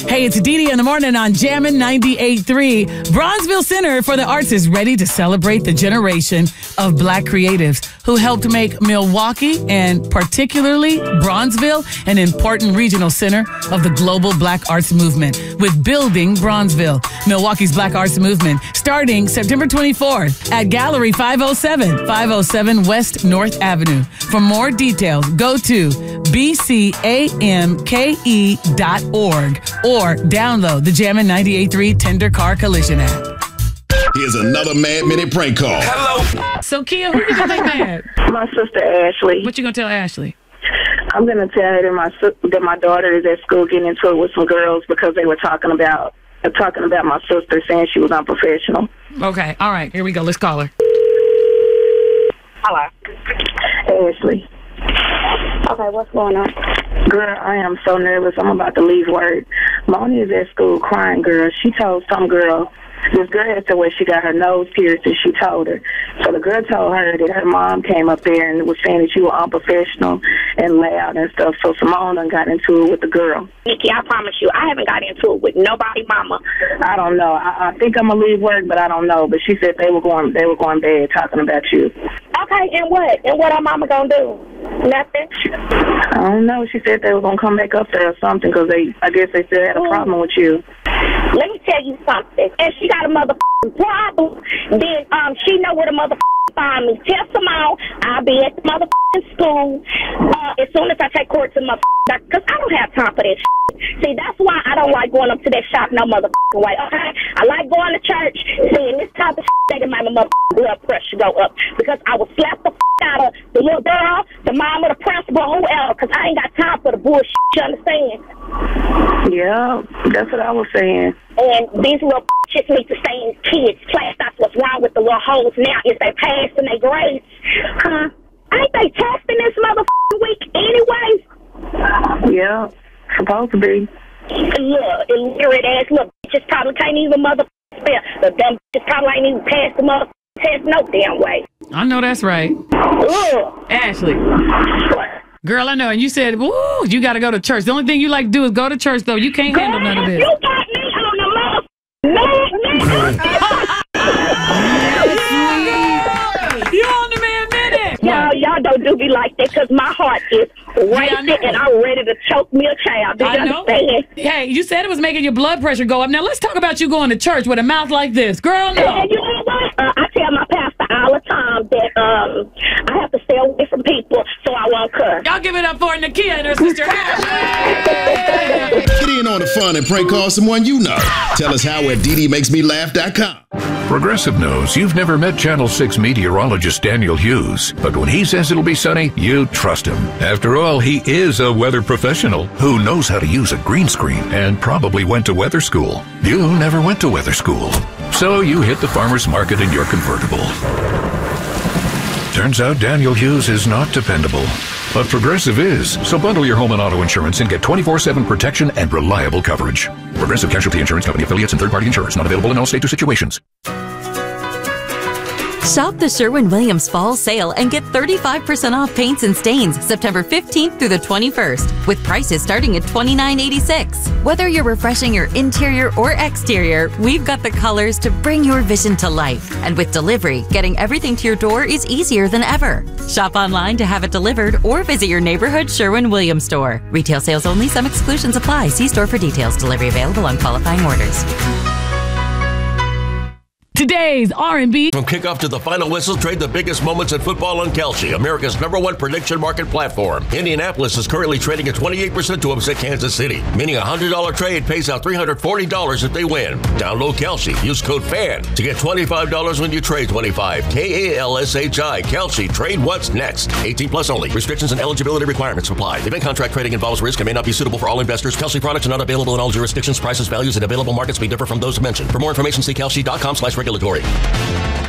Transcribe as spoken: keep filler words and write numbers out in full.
Hey, it's Dee Dee in the morning on Jammin' ninety-eight point three. Bronzeville Center for the Arts is ready to celebrate the generation of Black creatives who helped make Milwaukee and particularly Bronzeville an important regional center of the global Black arts movement with Building Bronzeville, Milwaukee's Black arts movement, starting September twenty-fourth at Gallery five oh seven, five oh seven West North Avenue. For more details, go to b c a m k e dot org or download the Jammin' ninety-eight point three Tender Car Collision app. Here's another Mad Minute prank call. Hello. So, Kia, who you gonna make mad? My sister Ashley. What you gonna tell Ashley? I'm gonna tell her that my that my daughter is at school getting into it with some girls because they were talking about uh, talking about my sister, saying she was unprofessional. Okay. All right. Here we go. Let's call her. Hello. Ashley. Okay, what's going on? Girl, I am so nervous. I'm about to leave work. Moni is at school crying, girl. She told some girl, this girl had to where she got her nose pierced, and she told her. So the girl told her that her mom came up there and was saying that you were unprofessional and loud and stuff. So Simone done got into it with the girl. Nikki, I promise you, I haven't got into it with nobody, mama. I don't know. I, I think I'm gonna leave work, but I don't know. But she said they were going, they were going bad talking about you. Okay, and what? And what our mama gonna do? Nothing. I don't know. She said they were gonna come back up there or something because they, I guess they still had a problem with you. Let me tell you something. If she got a motherfucking problem, then um, she know where the motherfucking find me. Tell Simone I'll be at the motherfucking school uh, as soon as I take court to the motherfucking, because I don't have time for that shit. See, that's why I don't like going up to that shop no motherfucking way, okay? I like going to church, seeing this type of shit that can make my motherfucking blood pressure go up, because I will slap the out of the little girl, the mom of the principal, whoever, because I ain't got time for the bullshit, you understand? Yeah, that's what I was saying. And these little shits need to stay in kids' class. That's what's wrong with the little hoes now, is they passing their grades. Huh? Ain't they testing this motherfucking week anyways? Yeah, supposed to be. Look, illiterate ass little bitches probably can't even motherfucking spell. The dumb bitches probably ain't even passed the motherfucking test no damn way. I know that's right. Ugh. Ashley. What? Girl, I know. And you said, woo, you got to go to church. The only thing you like to do is go to church, though. You can't Girl, handle none of this. You got me on the motherfucking Yes, you on the man minute. Y'all, y'all don't do me like that, because my heart is racing yeah, and I'm ready to choke me a child. Do you I know. understand? Hey, you said it was making your blood pressure go up. Now, let's talk about you going to church with a mouth like this. Girl, no. And you know what? Uh, I tell my pastor all the time that um, I have to stay away from people so I won't cuss. Y'all give it up for Nakia and her sister Ashley. Get in on the fun and prank call someone you know. Tell us how at D D makes me laugh dot com. Progressive knows you've never met Channel six meteorologist Daniel Hughes, but when he says it'll be sunny, you trust him. After all, he is a weather professional who knows how to use a green screen and probably went to weather school. You never went to weather school, so you hit the farmer's market in your convertible. Turns out Daniel Hughes is not dependable, but Progressive is. So bundle your home and auto insurance and get twenty-four seven protection and reliable coverage. Progressive Casualty Insurance Company affiliates and third-party insurers. Not available in all states or situations. Shop the Sherwin-Williams Fall Sale and get thirty-five percent off paints and stains September fifteenth through the twenty-first, with prices starting at twenty-nine eighty-six. Whether you're refreshing your interior or exterior, we've got the colors to bring your vision to life. And with delivery, getting everything to your door is easier than ever. Shop online to have it delivered or visit your neighborhood Sherwin-Williams store. Retail sales only. Some exclusions apply. See store for details. Delivery available on qualifying orders. Today's R and B. From kickoff to the final whistle, trade the biggest moments in football on Kalshi, America's number one prediction market platform. Indianapolis is currently trading at twenty-eight percent to upset Kansas City, meaning a one hundred dollars trade pays out three hundred forty dollars if they win. Download Kalshi. Use code FAN to get twenty-five dollars when you trade twenty-five. K A L S H I. Kalshi. Trade what's next. eighteen plus only. Restrictions and eligibility requirements apply. Event contract trading involves risk and may not be suitable for all investors. Kalshi products are not available in all jurisdictions. Prices, values, and available markets may differ from those mentioned. For more information, see kalshi dot com slash regulatory.